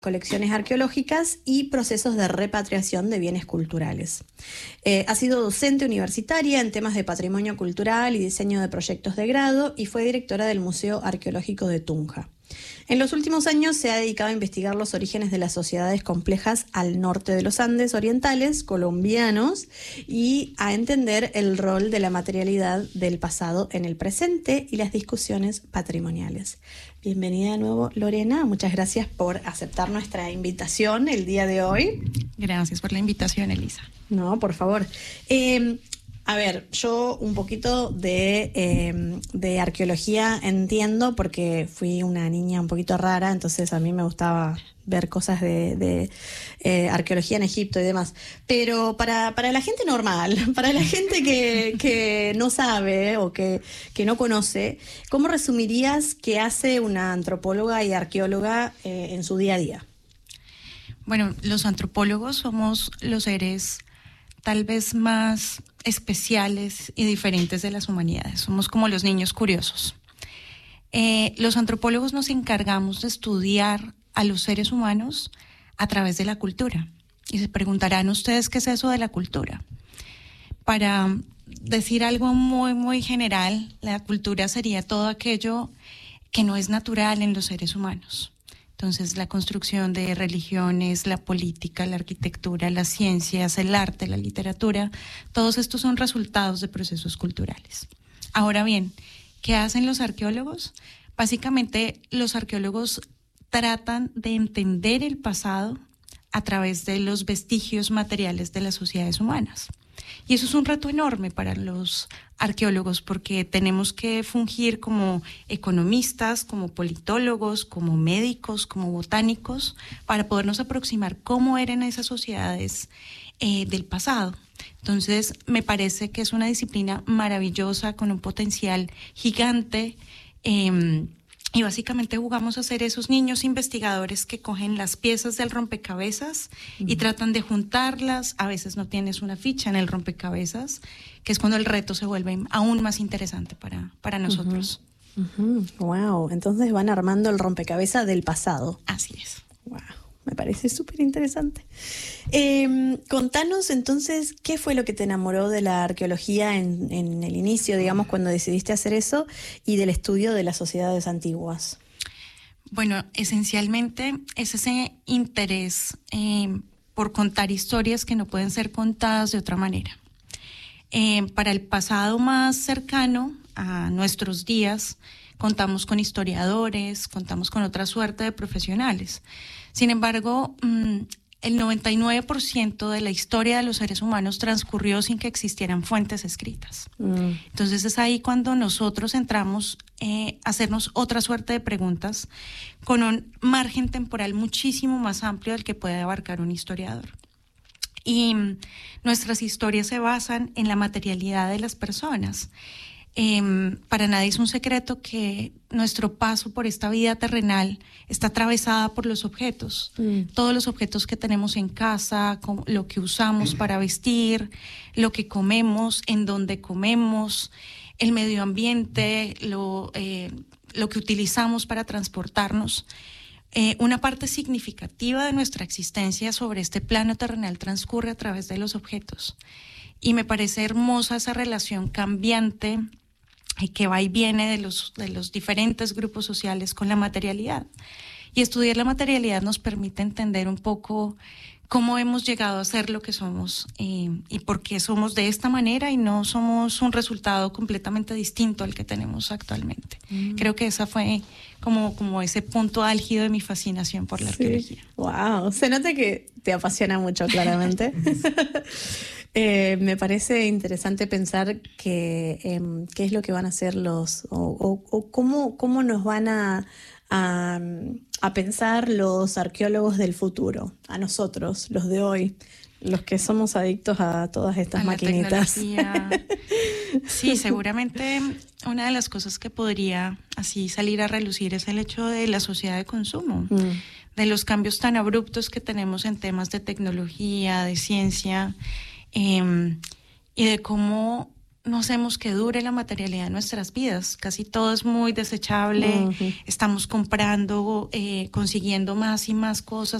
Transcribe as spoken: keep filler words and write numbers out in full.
colecciones arqueológicas y procesos de repatriación de bienes culturales. Eh, ha sido docente universitaria en temas de patrimonio cultural y diseño de proyectos de grado y fue directora del Museo Arqueológico de Tunja. En los últimos años se ha dedicado a investigar los orígenes de las sociedades complejas al norte de los Andes orientales, colombianos, y a entender el rol de la materialidad del pasado en el presente y las discusiones patrimoniales. Bienvenida de nuevo, Lorena. Muchas gracias por aceptar nuestra invitación el día de hoy. Gracias por la invitación, Elisa. No, por favor. Eh, A ver, yo un poquito de, eh, de arqueología entiendo porque fui una niña un poquito rara, entonces a mí me gustaba ver cosas de, de eh, arqueología en Egipto y demás. Pero para, para la gente normal, para la gente que, que no sabe o que, que no conoce, ¿cómo resumirías qué hace una antropóloga y arqueóloga eh, en su día a día? Bueno, los antropólogos somos los seres tal vez más especiales y diferentes de las humanidades. Somos como los niños curiosos. Eh, los antropólogos nos encargamos de estudiar a los seres humanos a través de la cultura. Y se preguntarán ustedes qué es eso de la cultura. Para decir algo muy, muy general, la cultura sería todo aquello que no es natural en los seres humanos. Entonces, la construcción de religiones, la política, la arquitectura, las ciencias, el arte, la literatura, todos estos son resultados de procesos culturales. Ahora bien, ¿qué hacen los arqueólogos? Básicamente, los arqueólogos tratan de entender el pasado a través de los vestigios materiales de las sociedades humanas. Y eso es un reto enorme para los arqueólogos porque tenemos que fungir como economistas, como politólogos, como médicos, como botánicos, para podernos aproximar cómo eran esas sociedades eh, del pasado. Entonces, me parece que es una disciplina maravillosa, con un potencial gigante, eh, y básicamente jugamos a ser esos niños investigadores que cogen las piezas del rompecabezas uh-huh. y tratan de juntarlas. A veces no tienes una ficha en el rompecabezas, que es cuando el reto se vuelve aún más interesante para, para nosotros. Uh-huh. Uh-huh. Wow, entonces van armando el rompecabezas del pasado. Así es. Wow, me parece súper interesante. Eh, contanos entonces, ¿qué fue lo que te enamoró de la arqueología en, en el inicio, digamos, cuando decidiste hacer eso, y del estudio de las sociedades antiguas? Bueno, esencialmente es ese interés eh, por contar historias que no pueden ser contadas de otra manera. Eh, para el pasado más cercano a nuestros días, contamos con historiadores, contamos con otra suerte de profesionales. Sin embargo, el noventa y nueve por ciento de la historia de los seres humanos transcurrió sin que existieran fuentes escritas. Mm. Entonces es ahí cuando nosotros entramos eh, a hacernos otra suerte de preguntas con un margen temporal muchísimo más amplio del que puede abarcar un historiador. Y nuestras historias se basan en la materialidad de las personas. Eh, para nadie es un secreto que nuestro paso por esta vida terrenal está atravesada por los objetos. Mm. Todos los objetos que tenemos en casa, lo que usamos para vestir, lo que comemos, en dónde comemos, el medio ambiente, lo, eh, lo que utilizamos para transportarnos. Eh, una parte significativa de nuestra existencia sobre este plano terrenal transcurre a través de los objetos. Y me parece hermosa esa relación cambiante que va y viene de los, de los diferentes grupos sociales con la materialidad. Y estudiar la materialidad nos permite entender un poco cómo hemos llegado a ser lo que somos eh, y por qué somos de esta manera y no somos un resultado completamente distinto al que tenemos actualmente. Mm. Creo que esa fue como, como ese punto álgido de mi fascinación por la sí. arqueología. Wow, se nota que te apasiona mucho, claramente. Eh, me parece interesante pensar que eh, qué es lo que van a hacer los o, o, o cómo, cómo nos van a, a, a pensar los arqueólogos del futuro, a nosotros, los de hoy, los que somos adictos a todas estas a maquinitas. Sí, seguramente una de las cosas que podría así salir a relucir es el hecho de la sociedad de consumo, mm. de los cambios tan abruptos que tenemos en temas de tecnología, de ciencia. Eh, y de cómo no hacemos que dure la materialidad en nuestras vidas. Casi todo es muy desechable. Uh-huh. Estamos comprando, eh, consiguiendo más y más cosas